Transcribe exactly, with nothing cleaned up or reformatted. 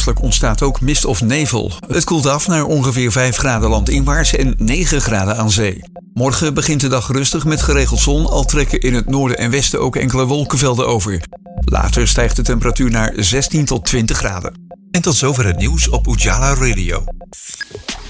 Plaatselijk ontstaat ook mist of nevel. Het koelt af naar ongeveer vijf graden landinwaarts en negen graden aan zee. Morgen begint de dag rustig met geregeld zon, al trekken in het noorden en westen ook enkele wolkenvelden over. Later stijgt de temperatuur naar zestien tot twintig graden. En tot zover het nieuws op Ujala Radio.